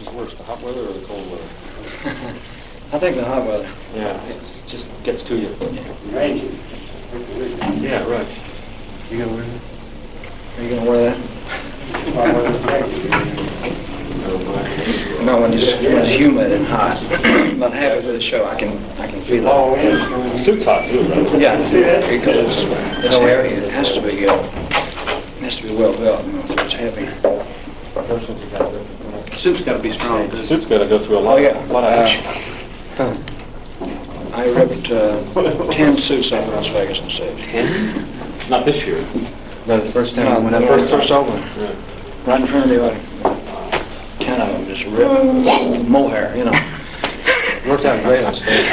is worse, the hot weather or the cold weather? I think the hot weather. Yeah, it just gets to you. Right. Yeah, right. You gonna wear that? Are you gonna wear that? No, when it's humid and hot. But halfway through the show, I can feel it. The suit's hot too, right? Yeah, because it's heavy. It has to be well built. You know, so it's heavy. Suit's got to be strong. The suit's got to go through a lot, lot of action. I ripped 10 suits out of Las Vegas on stage. 10? Not this year. No, the first time when I first opened, Yeah. right in front of the audience. 10 of them just ripped mohair, you know. Worked out great on stage.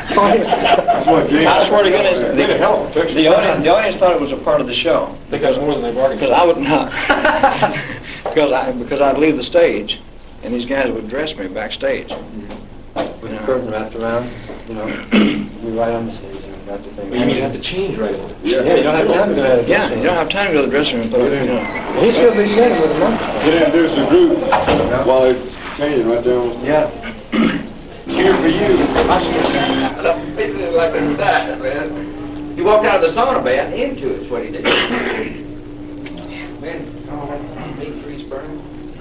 I swear to goodness, the audience thought it was a part of the show. They got more than they bargained for. Because I would not. because I'd leave the stage, and these guys would dress me backstage. With the curtain wrapped around, you know, you're right on the stage and got the thing. But you mean you have to change right away? Yeah, you don't have time to go to the dressing Yeah, room. you don't have time to go to the dressing room, but you know. He should be sitting with a monkey. Get introduce the group while they're changing right there. Yeah. Here for you. Basically like that, man. He walked out of the sauna bath into it's what he did. Man, meat freeze burn.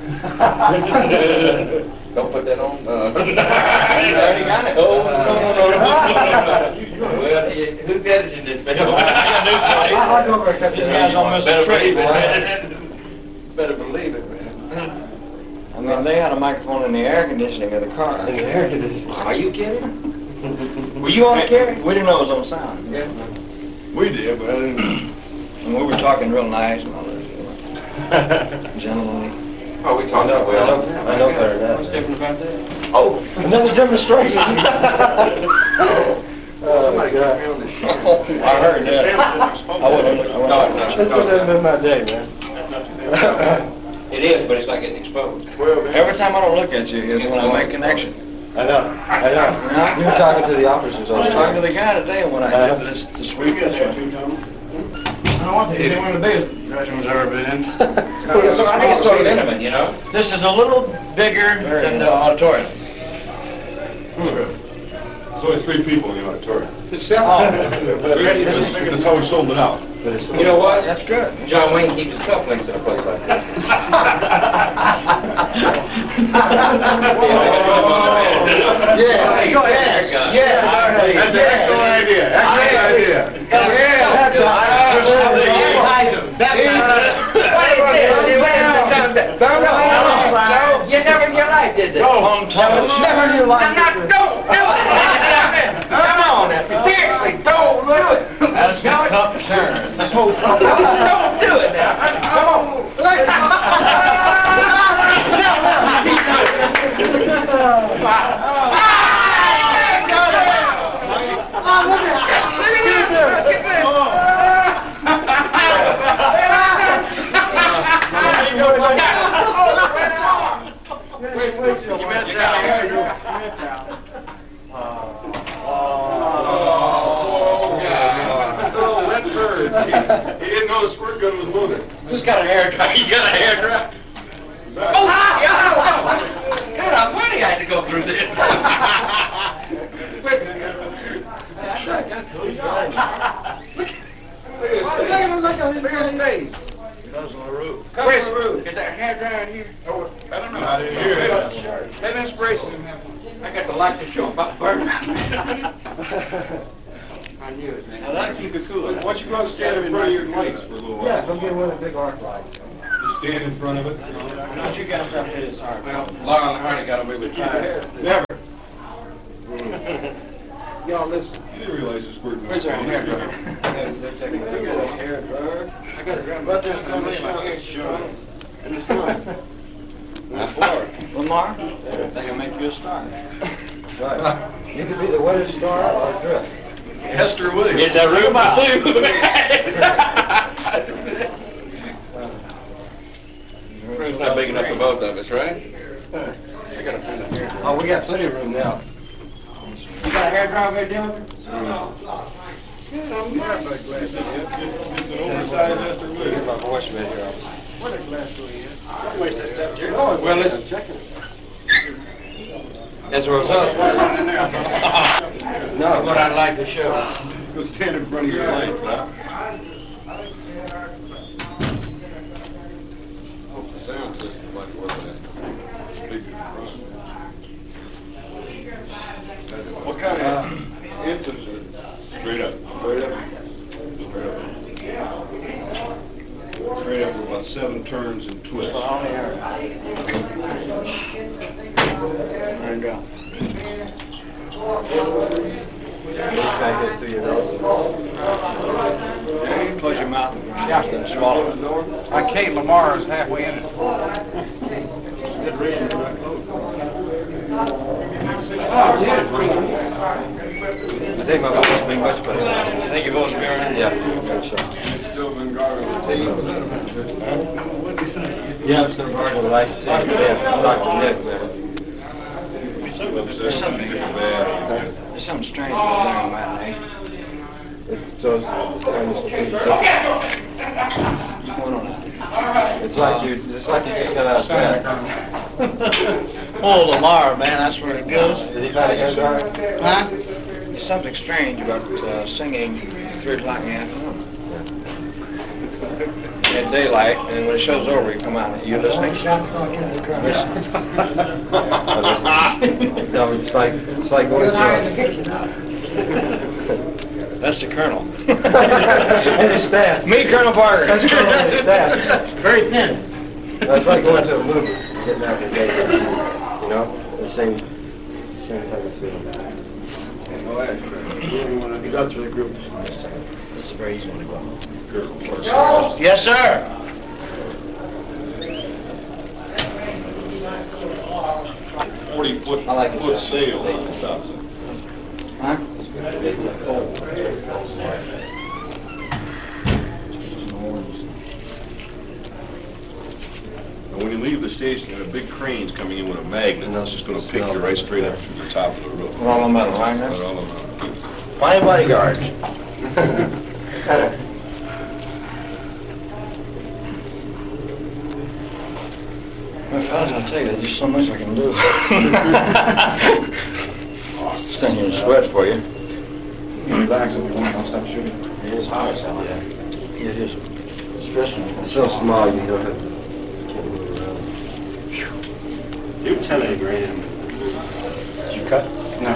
Don't put that on. You already got it. Oh, no. Well, who's editing this video? I'll go over and cut These guys almost Better afraid. believe it. Better believe it, man. I mean, they had a microphone in the air conditioning of the car. In the air conditioning. Are you kidding? Were you on, Kerry? We didn't know it was on sound. Yeah. We did, but I didn't. And we were talking real nice and all that. Gentlemanly. Oh, we talked about well. I know better than What's that. different about that? Oh, Another demonstration. Somebody got God. me on the show. I heard that. I wouldn't. This hasn't been my day, man. It is, but it's not getting exposed. Every time I don't look at you is when I make connection. I know. You were talking to the officers. I was talking to the guy today when I did this week. I don't want to. It's one of the biggest dressing rooms I've ever been in. So I think it's sort of intimate, you know? This is a little bigger than the auditorium. There's only 3 people in the auditorium. It's That's how we sold it out. You know what? That's good. John Wayne keeps his cufflinks in a place like that. Yeah, Go ahead. That's an excellent idea. Excellent idea. You never in your life did this. Never in your life. Don't do it. Come on now. Seriously, don't do it. That's a tough turn. Don't do it now. Come He didn't know the squirt gun was loaded. Who's got a hair dryer? You got a hair dryer? Oh, God almighty, I had to go through this. Look at his face. Where's the roof? Is there a hair dryer in here? Oh, I don't know. I didn't hear it. Have inspiration. I got the light to show about burn. I knew it, man. Now that'll keep it cool. Why don't you go out and stand in front of your lights for a little while? Yeah, go get one of the big arc lights. Just stand in front of it. Don't you guys have to hit it hard. Well, Lyle Hardy got away with fire. Never. Y'all listen. You didn't realize the squirt gun Where's was our hair loaded. dryer? They're taking a hair dryer. I got it around. But there's no way my hair's showing. And it's not. Lamar, they can make you a star. Right. You could be the wettest star or drift. Hester Williams. Get that room out too. Room's not big enough for both of us, right? I gotta find a hair dryer. Oh, we got plenty of room now. You got a hair dryer there, Dylan? It's an oversized Hester Get Williams. my voice right here. Well, it's As a result, no, what I'd like to show. Go stand in front of your lights, huh? Hope the sound system like what that speaker in front. What kind of engines are straight up? Straight up. Straight up. Straight up with about 7 turns and twists. And Try to get through your nose. close your mouth and swallow it. Kate Lamar is halfway in it. I think my voice will be much better. I think your voice will be all right. Yeah, I think so. Still been guarding the team. Yeah, I'm still guarding the lights too. Yeah, Dr. Nick, man. There's something bad. There's something strange about doing that, eh? It's those What's going on? It's like you just got out of bed. Oh, Lamar, man, that's where it goes. Did he find a hair dryer? Huh? There's something strange about singing 3 o'clock in the afternoon. At daylight, and when it show's over, you come out. You listening? Listen. No, it's like going to That's the colonel. and his staff. Me, Colonel Parker. That's Colonel and his staff. Very thin. That's like going to a movie, getting out of the day. You know, the same type of feeling. You got through the group. This is a very easy one to go. Yes, sir. 40-foot I like it. foot sail on the top. Huh? And when you leave the station, there are big cranes coming in with a magnet, and that's just going to pick you right straight up through the top of the roof. We're all on metal, right? Right all around. Fine bodyguards. Well, fellas, I'll tell you, there's just so much I can do. Stand here and sweat for you. Relax if you want, I'll stop shooting. It is hot as hell. Yeah, it is. It's stressful. It's so small, you don't have to, you can't move around. You're 10 grand. Did you cut? No.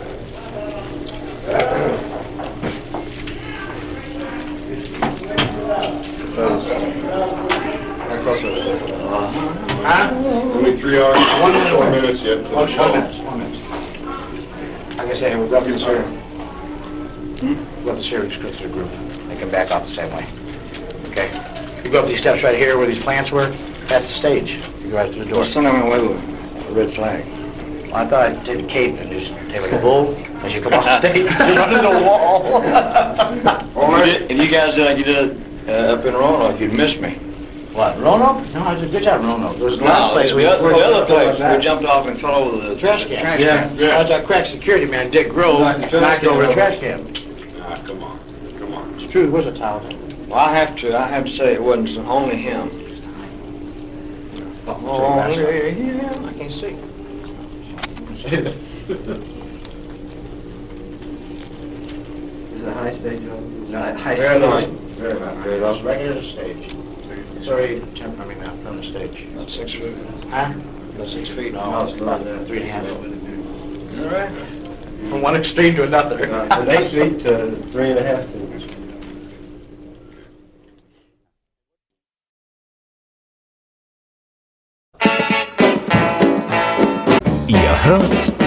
How close are we? Huh? Only 3 hours, 1 minute. 4 minutes yet. till the 1 show. minute. 1 minute. Like I say, we've got this here. We've got this here, we just go through the group. They can back off the same way. Okay? You go up these steps right here where these plants were, that's the stage. You go right through the door. Just send them away with A red flag. Well, I thought I'd take the cape and just take like a bull as you come off stage, you run into the wall. Or if you guys did like you did up in Roanoke, you'd miss me. What, Roanoke? No, I did a good job in Roanoke. There was the last place the other place, we jumped off and fell over the trash can. Trash Yeah. can. Yeah. That's our crack security man, Dick Grove, knocked over the trash can. Ah, come on. Come on. It's true, it was a towel. Well, I have to say it wasn't only him. Oh, yeah, I can't see. Is it a high stage? No, high very low. stage. Very low. Very low. It's right near the stage. It's already, from the stage. About 6 feet. Huh? About 6 feet. No, it's about 3.5. All right. From one extreme to another. From 8 feet to 3.5 feet. Ihr hört